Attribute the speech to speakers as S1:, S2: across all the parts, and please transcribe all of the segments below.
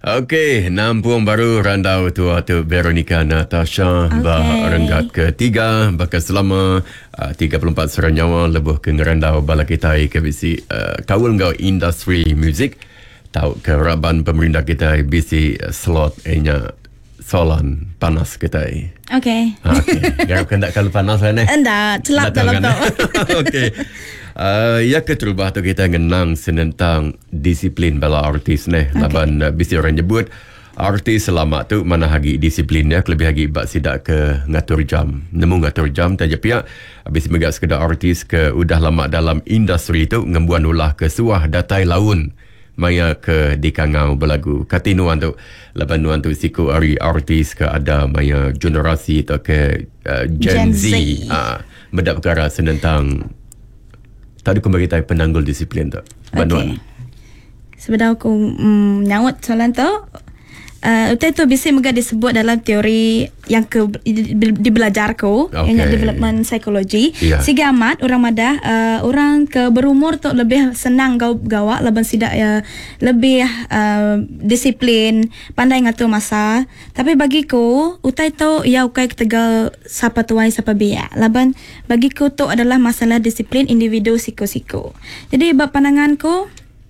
S1: Okey, nampuang baru randau tua tu Veronica Natasha bah renggat ketiga bakal selama 34 serang nyawa lebuh ke ngerandau bala kita ke bisi kawul ngau industri muzik tau ke raban pemerintah kita bisi slot nya solan panas kita.
S2: Okey.
S1: Garap kendak kalau panas lah ni.
S2: Endak, celap dalam tu.
S1: Okey. Ya keterubah tu kita ngenang senentang disiplin bala artis ni. Laban bisi orang nyebut artis selama tu mana hagi disiplinnya lebih hagi bak sidak ke ngatur jam. Nemu ngatur jam taja pihak habis megak sekedar artis ke udah lama dalam industri tu ngembuan ulah ke suah datai laun maya ke dikangau belagu katinuan tu laban nuan tu siku ari artis ke ada maya generasi tu ke Gen Z. Bedak perkara senentang tadi aku bagi tahu penanggul disiplin tu. Banduan.
S2: Sebenarnya aku nyawut soalan tu. Utai tu bisa juga disebut dalam teori yang dibelajar ko, yang development psychology. Sehingga amat orang madah orang ke berumur tu lebih senang gawa laban sidak lebih disiplin, pandai ngatur masa. Tapi bagiku utai tu ya ukai ketegal siapa tuai siapa biak. Laban bagiku tu adalah masalah disiplin individu siko-siko. Jadi bab pandanganku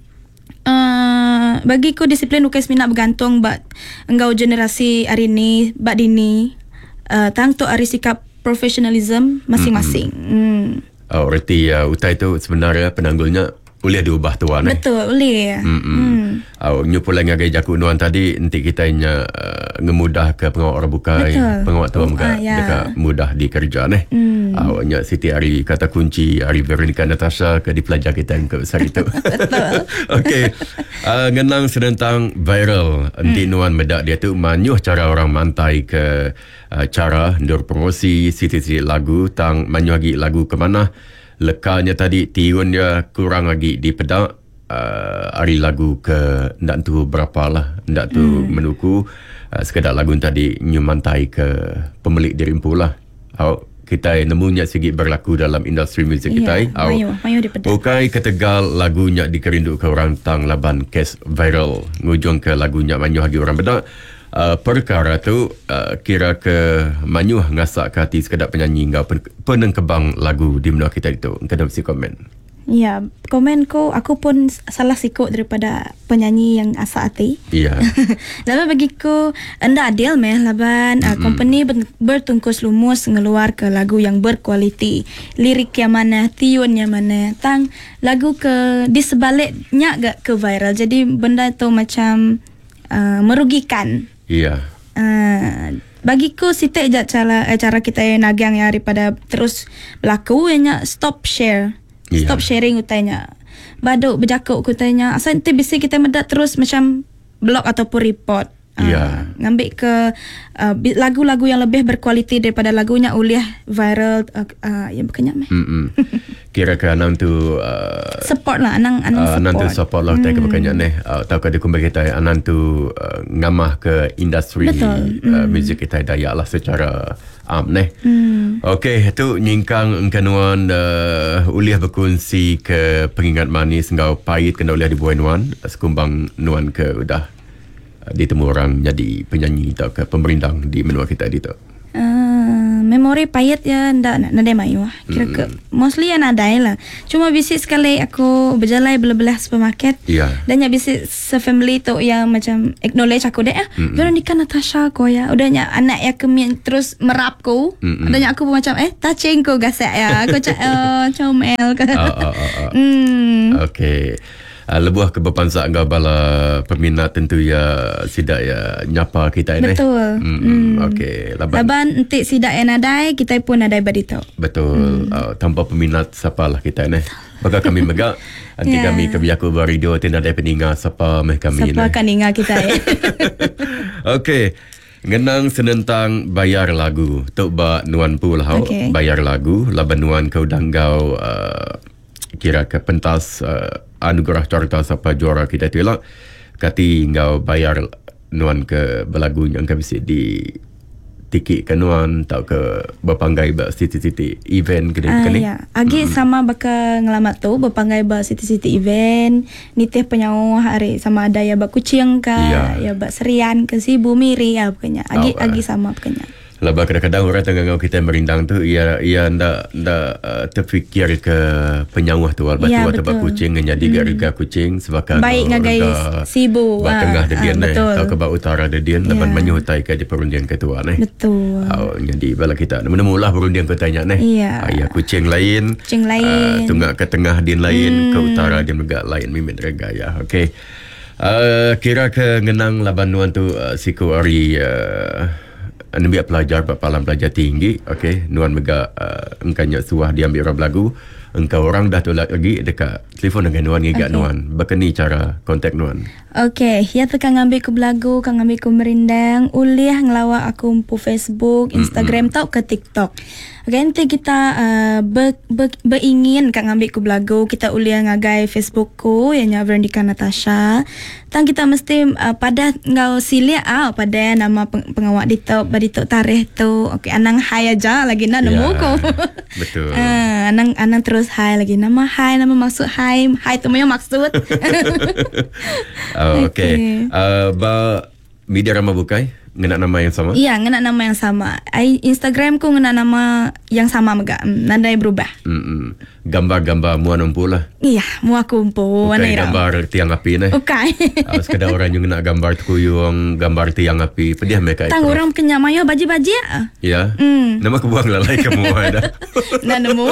S2: bagiku disiplin ukai semina bergantung bat engkau generasi hari ni bat dini tang tu ari sikap professionalism masing-masing.
S1: Berarti utai tu sebenarnya penanggulnya boleh diubah tuan.
S2: Betul, boleh.
S1: Nyu pula ngagai jaku nuan tadi nanti kita nya ngemudah ke pengawal orang bukai, pengawal tuan muka dekat mudah di kerja ni. Nya Siti Ari kata kunci Ari Veronica Natasha ke dipelajar kita ke besar itu.
S2: Betul.
S1: Okey. Ngenang sedentang viral nanti nuan medak dia tu manyuh cara orang mantai ke cara ndur promosi siti-siti lagu tang manyuh lagi lagu ke mana. Lekanya tadi tiun dia kurang lagi di pedak hari lagu ke ndak tu berapa lah ndak tu menuku sekadar lagu tadi nyumantai ke pemilik dirimpu lah. Kita nemunya segi berlaku dalam industri muzik kita.
S2: Mayu di pedak.
S1: Bukai ketegal lagunya dikerindu ke orang tang laban kes viral ngujung ke lagunya manyuh lagi orang bedak. Perkara tu kira ke manyuh ngasak ke hati sekadar penyanyi ngau penengkebang lagu di menua kita itu. Kena mesti komen.
S2: Ya, komenku aku pun salah sikut daripada penyanyi yang asak hati.
S1: Ya.
S2: Laban bagiku anda adil meh laban company bertungkus lumus ngeluar ke lagu yang berkualiti. Lirik yang mana, tiun yang mana, tang lagu ke di sebaliknya gak ke viral. Jadi benda tu macam merugikan.
S1: Iya.
S2: Bagiku sitek je cara kita nagang ya daripada terus berlaku ianya stop share. Stop sharing utainya. Baduk berjakuk utainya. Asal nanti bisa kita medak terus macam blog ataupun report. Ngambil ke lagu-lagu yang lebih berkualiti daripada lagunya uliah viral yang berkenyak meh. Kira ke anang tu support lah anang support.
S1: Anang tu support lah tak berkenyak ni. Tahu ke kembali kita anang tu ngamah ke industri muzik kita Dayak lah secara ni. Okey, tu nyingkang engkanuan uliah berkongsi ke pengingat manis ngau pahit kena uliah dibuai nuan sekumbang nuan ke udah ditemu orang jadi penyanyi atau ke pemerintang di menua kita di tu.
S2: Memori payat ya ndak mayu. Kira ke mostly yang ada lah. Cuma bisik sekali aku berjalan belah-belah supermarket. Dan ya bisik se-family tu yang macam acknowledge aku deh. Veronica Natasha ko ya. Udahnya anak ya kemi terus merap ko. Udahnya aku pun macam touching ko gasak ya. Aku comel ke.
S1: Okey. Lebuh keberpansak engkau bala peminat tentu ya sidak ya nyapa kita ini.
S2: Betul.
S1: Okey.
S2: Laban nanti sidak yang nadai kita pun nadai badito.
S1: Betul. Tanpa peminat siapalah kita ini. Maka kami megak nanti kami kebiaku radio tidak ada peninggal siapa kami ini.
S2: Siapa kan ingat kita ya.
S1: Okey. Ngenang senentang bayar lagu. Tok ba nuan pu lah bayar lagu laban nuan kau danggau kira ke pentas anugerah carta siapa juara kita tu lah kati ngau bayar nuan ke belagu yang kami di tiki kanuan tau ke berpanggai ba siti-siti event gede ni.
S2: Ya. Agi sama baka ngelamat tu berpanggai ba siti-siti event, nitih penyau hari sama ada ya ba kucing ka, ya ba serian ke si bumiri ya pokoknya. Agi sama pokoknya.
S1: Laba kadang-kadang orang tengah kita merindang tu ia ndak terfikir ke penyawah tu albat tu atau kucing jadi garga kucing sebab
S2: baik ngagai sibu
S1: tengah dedian tau ke utara dedian laban menyutai ke di perundian ketua ni.
S2: Betul.
S1: Jadi bala kita menemulah perundian ko tanya ni. Ya kucing lain tengah ke tengah din lain ke utara din juga lain mimin rega ya. Okey. Kira ke ngenang laban nuan tu siku ari biar pelajar papalan pelajar tinggi. Okey, nuan mega engkanya suah diambil orang belagu, engkau orang dah tolak lagi dekat telefon dengan nuan ngigak nuan. Bakani cara kontak nuan.
S2: Okey, ya tekan ngambil ke belagu, kan ngambil ke merindang, uliah ngelawak akun pu Facebook, Instagram tau ke TikTok. Okey, nanti kita beingin kan ngambil ke belagu, kita uliah ngagai Facebookku yang Veronica Natasha. Tang kita mesti pada ngau silia pada nama pengawak di tarikh tu. Okey, anang hai aja lagi nak nemu ko.
S1: Betul.
S2: Anang terus hai lagi nama maksud hai tu punya maksud.
S1: Okey. Ba media ramah bukai ngena nama yang sama?
S2: Ya, ngena nama yang sama. Instagram ku ngena nama yang sama mega. Nandai berubah.
S1: Gambar-gambar muan umpu lah.
S2: Iya, mua kumpu.
S1: Bukan gambar tiang api ni.
S2: Okay.
S1: Sekadar orang yang nak gambar tukuyung, gambar tiang api. Pediah mereka.
S2: Tang orang kenya maya baji-baji
S1: ya. Nama aku buang lalai kamu ada.
S2: Nak nemu.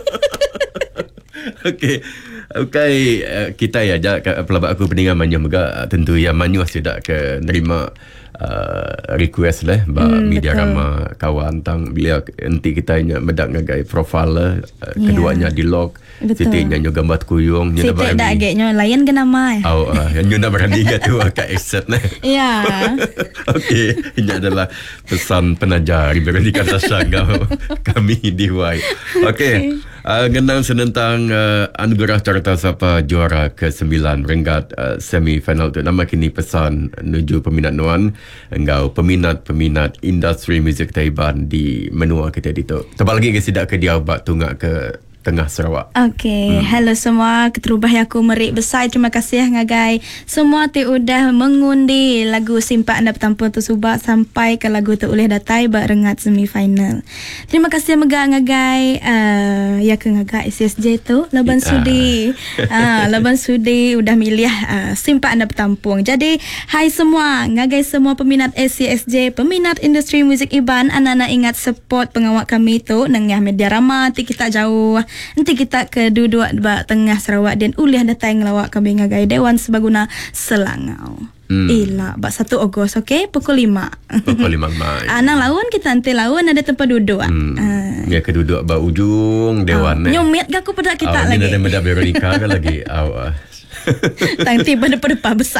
S1: Okey. Kita ya pelabak aku peningan manyu juga tentu ya manyu sudah ke nerima request lah media ramah kawan tang bila nanti kita nya medak ngagai profile lah keduanya di log sitinya nyo gambar kuyung
S2: nyo dak agaknya lain ke nama
S1: nyo nak berani gatu ka accept nah
S2: ya.
S1: Okey, ini adalah pesan penajar Veronica Natasha kami di Y. Okey, ngenang senentang anugerah carta sapa juara ke-9 Rengat semi-final tu. Nama kini pesan menuju peminat nuan engkau peminat industri muzik Taiwan di menua kita itu. Tebal lagi ke sidak ke dia bak tunggak ke Tengah Sarawak.
S2: Okey, hello semua. Keterubah aku merik besar. Terima kasih ngagai. Semua tu udah mengundi lagu Simpak Anda Bertampung tu subak sampai ke lagu tu boleh datai bak Rengat semi-final. Terima kasih mega ngagai ya ke ngagai SSJ tu laban sudi. Laban sudi udah milih Simpak Anda Bertampung. Jadi, hai semua, ngagai semua peminat SCSJ, peminat industri muzik Iban, anak-anak ingat support pengawak kami tu nengah media ramah. Nanti kita jauh. Nanti kita ke dua Tengah Sarawak dan uliah datang ngelawak kami ngagai Dewan Sebaguna Selangau. Bak 1 Ogos, okey? Pukul 5.
S1: Pukul 5 Mai.
S2: Nang lawan kita nanti lawan ada tempat duduk.
S1: Ya ke duduk bak ujung Dewan.
S2: Nyomit ke aku pada kita lagi.
S1: Ini ada medak Veronica ke lagi.
S2: Tang tiba depan besar.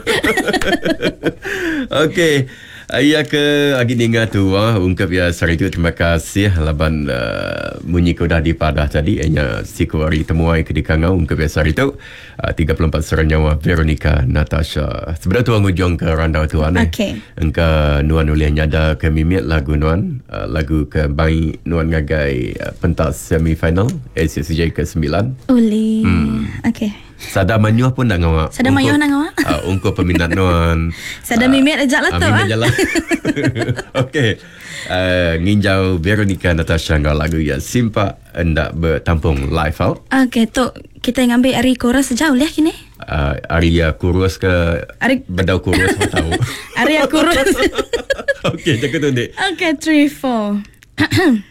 S1: Okey. Ya ke agi ninga tu ungkap ya sari tu terima kasih laban munyi ko dah dipadah tadi nya siku hari temuai ke di Kangau ungkap ya sari tu 34 Seranyawa Veronica Natasha. Sebenarnya tu ngujung ke randau tu engka nuan ulih nyada ke mimit lagu nuan lagu ke bai nuan ngagai pentas semi-final SCSJ ke-9.
S2: Uli. Okey.
S1: Sada manyuh pun nak ngawak.
S2: Sada manyuh nak ngawak.
S1: Ungko peminat nuan.
S2: Sada mimit ajak lah tu.
S1: Mimit je lah. Okey. Nginjau Veronica Natasha ngau lagu ya Simpak Anda Bertampung live out.
S2: Okey, tu kita ngambil Ari Kurus sejauh lah kini.
S1: Arya Kurus ke Bedau Kurus tahu.
S2: Arya Kurus.
S1: Okey, cakap tu, Dik.
S2: Okey, 3, 4.